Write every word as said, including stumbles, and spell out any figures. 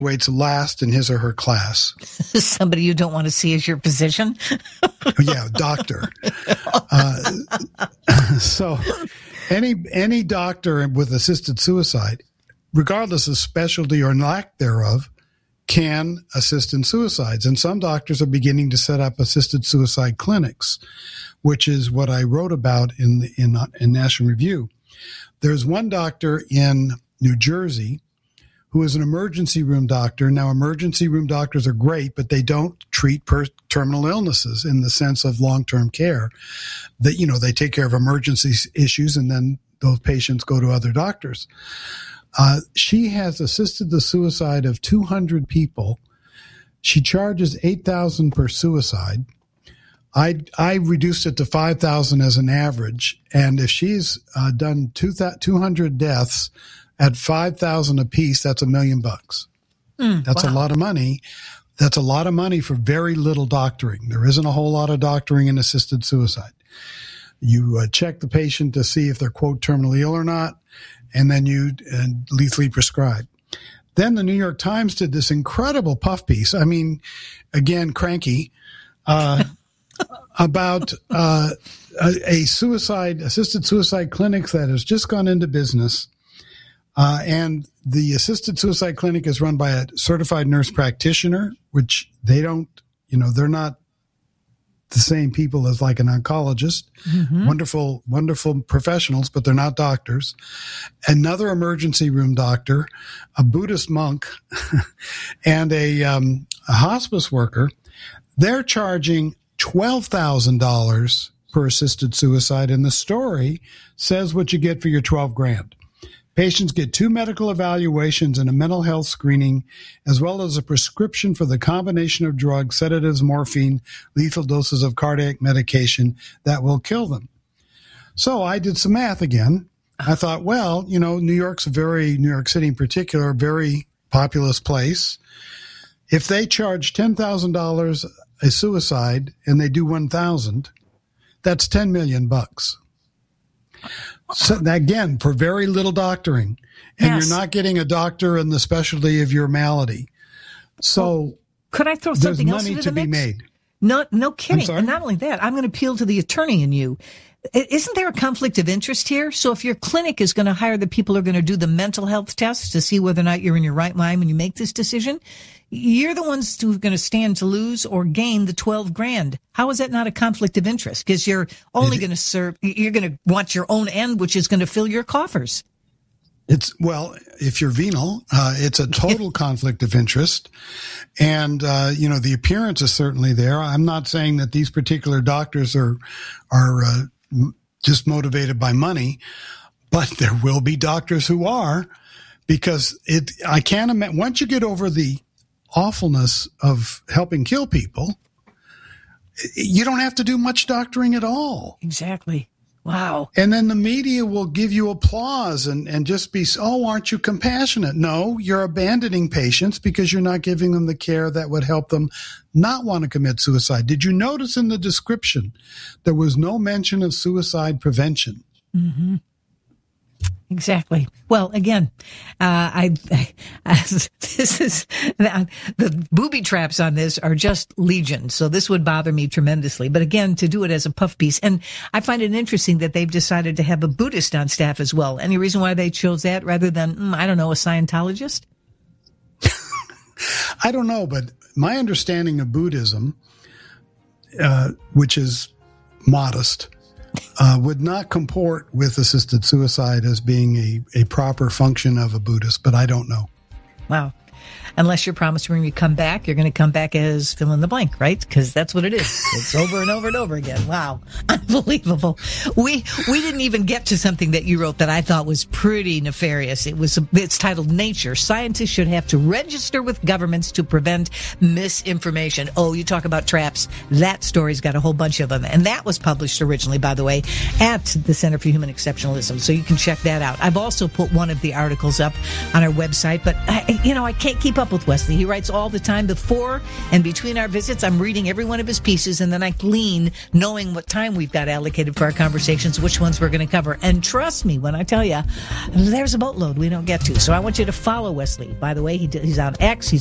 graduates last in his or her class. Somebody you don't want to see as your physician? Yeah, doctor. Uh, so any any doctor with assisted suicide, regardless of specialty or lack thereof, can assist in suicides. And some doctors are beginning to set up assisted suicide clinics, which is what I wrote about in the, in, in National Review. There's one doctor in New Jersey who is an emergency room doctor. Now, emergency room doctors are great, but they don't treat per- terminal illnesses in the sense of long-term care. That, you know, they take care of emergency issues and then those patients go to other doctors. Uh, she has assisted the suicide of two hundred people. She charges eight thousand dollars per suicide. I I reduced it to five thousand dollars as an average. And if she's uh, done two, two hundred deaths at five thousand dollars a piece, that's a million bucks. Mm, that's wow. a lot of money. That's a lot of money for very little doctoring. There isn't a whole lot of doctoring in assisted suicide. You uh, check the patient to see if they're, quote, terminally ill or not, and then you uh, lethally prescribe. Then the New York Times did this incredible puff piece. I mean, again, cranky, uh, about uh, a, a suicide, assisted suicide clinic that has just gone into business. Uh, and the assisted suicide clinic is run by a certified nurse practitioner, which they don't, you know, they're not the same people as like an oncologist. Mm-hmm. Wonderful, wonderful professionals, but they're not doctors. Another emergency room doctor, a Buddhist monk, and a, um, a hospice worker. They're charging twelve thousand dollars per assisted suicide. And the story says what you get for your twelve grand. Patients get two medical evaluations and a mental health screening, as well as a prescription for the combination of drugs, sedatives, morphine, lethal doses of cardiac medication that will kill them. So I did some math again. I thought, well, you know, New York's a very, New York City in particular, a very populous place. If they charge ten thousand dollars a suicide and they do one thousand, that's ten million bucks. So again, for very little doctoring, and yes. You're not getting a doctor in the specialty of your malady. So well, could I throw something else into the mix? There's money to be made. No, no kidding. And not only that, I'm going to appeal to the attorney in you. Isn't there a conflict of interest here? So if your clinic is going to hire the people who are going to do the mental health tests to see whether or not you're in your right mind when you make this decision, you're the ones who are going to stand to lose or gain the twelve grand. How is that not a conflict of interest? Because you're only going to serve, you're going to want your own end, which is going to fill your coffers. It's, well, if you're venal, uh, it's a total conflict of interest. And, uh, you know, the appearance is certainly there. I'm not saying that these particular doctors are, are, uh, just motivated by money, but there will be doctors who are, because it, I can't imagine, once you get over the awfulness of helping kill people, you don't have to do much doctoring at all. Exactly. Wow. And then the media will give you applause and, and just be, oh, aren't you compassionate? No, you're abandoning patients because you're not giving them the care that would help them not want to commit suicide. Did you notice in the description there was no mention of suicide prevention? Mm-hmm. Exactly. Well, again, uh, I, I this is the, the booby traps on this are just legion. So this would bother me tremendously. But again, to do it as a puff piece, and I find it interesting that they've decided to have a Buddhist on staff as well. Any reason why they chose that rather than mm, I don't know, a Scientologist? I don't know, but my understanding of Buddhism, uh, which is modest, Uh, would not comport with assisted suicide as being a, a proper function of a Buddhist, but I don't know. Wow. Unless you're promising when you come back, you're going to come back as fill in the blank, right? Because that's what it is. It's over and over and over again. Wow. Unbelievable. We we didn't even get to something that you wrote that I thought was pretty nefarious. It was it's titled Nature. Scientists should have to register with governments to prevent misinformation. Oh, you talk about traps. That story's got a whole bunch of them. And that was published originally, by the way, at the Center for Human Exceptionalism. So you can check that out. I've also put one of the articles up on our website, but I, you know, I can't can't keep up with Wesley. He writes all the time. Before and between our visits, I'm reading every one of his pieces, and then I glean, knowing what time we've got allocated for our conversations, which ones we're going to cover. And trust me when I tell you, there's a boatload we don't get to. So I want you to follow Wesley. By the way, he, he's on X. He's